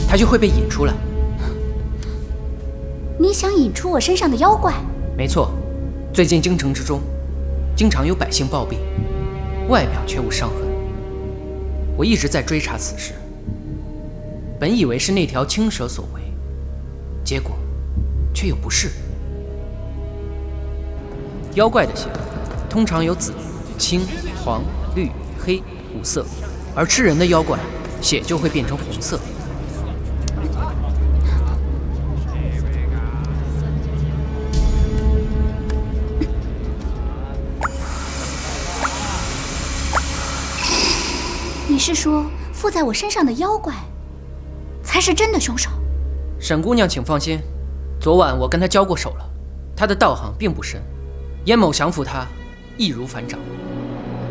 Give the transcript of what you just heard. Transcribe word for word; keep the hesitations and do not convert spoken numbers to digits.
他就会被引出来。 你想引出我身上的妖怪？ 没错，最近京城之中，经常有百姓暴毙，外表却无伤痕。我一直在追查此事，本以为是那条青蛇所为，结果却又不是。妖怪的血通常有紫、青、黄、绿、黑五色，而吃人的妖怪血就会变成红色。 你是说附在我身上的妖怪才是真的凶手？ 沈姑娘，请放心，昨晚我跟他交过手了，他的道行并不深，燕某降服他易如反掌。